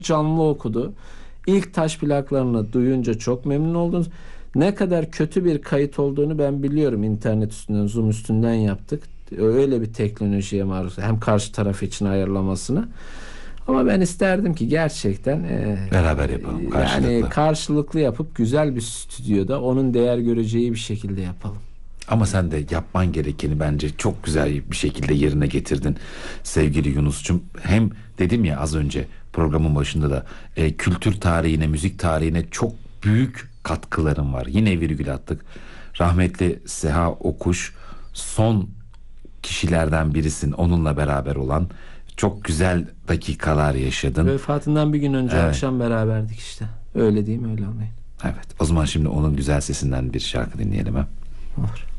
canlı okudu. İlk taş plaklarını duyunca çok memnun oldunuz. Ne kadar kötü bir kayıt olduğunu ben biliyorum. İnternet üstünden, Zoom üstünden yaptık. Öyle bir teknolojiye maruz. Hem karşı taraf için ayarlamasını. Ama ben isterdim ki gerçekten Beraber yapalım, yani karşılıklı. karşılıklı yapıp güzel bir stüdyoda onun değer göreceği bir şekilde yapalım. Ama sen de yapman gerekeni bence çok güzel bir şekilde yerine getirdin sevgili Yunus'cum. Hem dedim ya az önce programın başında da kültür tarihine, müzik tarihine çok büyük katkıların var. Yine virgül attık. Rahmetli Seha Okuş son kişilerden birisin, onunla beraber olan. Çok güzel dakikalar yaşadın. Vefatından bir gün önce Evet, akşam beraberdik işte. Öyle diyeyim, öyle anlayın. evet. O zaman şimdi onun güzel sesinden bir şarkı dinleyelim ha. Olur.